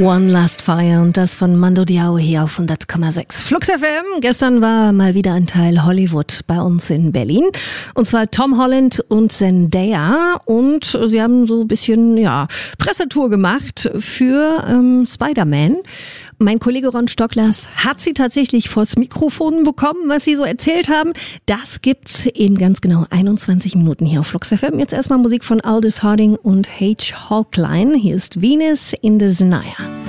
One Last Fire und das von Mando Diao hier auf 100,6. Flux FM. Gestern war mal wieder ein Teil Hollywood bei uns in Berlin. Und zwar Tom Holland und Zendaya. Und sie haben so ein bisschen, Pressetour gemacht für Spider-Man. Mein Kollege Ron Stocklers hat sie tatsächlich vors Mikrofon bekommen, was sie so erzählt haben. Das gibt's in ganz genau 21 Minuten hier auf Flux FM. Jetzt erstmal Musik von Aldous Harding und H. Hawkline. Hier ist Venus in the Zenaya.